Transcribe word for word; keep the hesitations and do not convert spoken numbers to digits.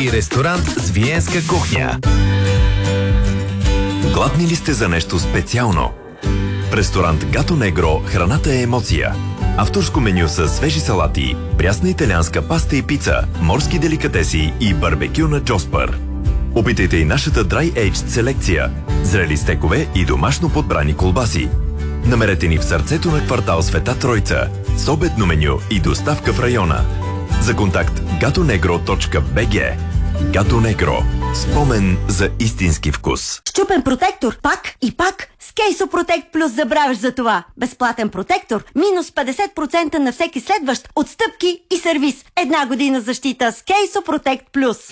и ресторант с виенска кухня. Гладни ли сте за нещо специално? В ресторант Гато Негро храната е емоция. Авторско меню с свежи салати, прясна италианска паста и пица, морски деликатеси и барбекю на Джоспър. Опитайте и нашата Dry Aged селекция, зрели стекове и домашно подбрани колбаси. Намерете ни в сърцето на квартал Света Тройца, с обедно меню и доставка в района. За контакт gatonegro точка би джи. Гато Негро. Спомен за истински вкус. Счупен протектор, пак и пак. С Кейсо Протект Плюс забравяш за това. Безплатен протектор, минус петдесет процента на всеки следващ, отстъпки и сервис. Една година защита с Кейсо Протект Плюс.